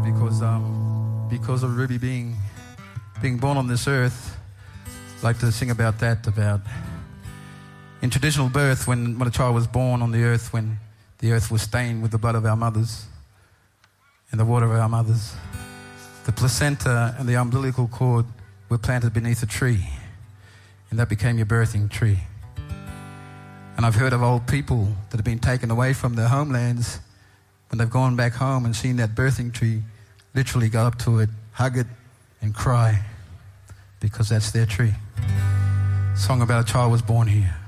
because of Ruby being born on this earth. I'd like to sing about that, about in traditional birth, when a child was born on the earth, when the earth was stained with the blood of our mothers and the water of our mothers. The placenta and the umbilical cord were planted beneath a tree, and that became your birthing tree. And I've heard of old people that have been taken away from their homelands, when they've gone back home and seen that birthing tree, literally go up to it, hug it, and cry, because that's their tree. Song about a child was born here.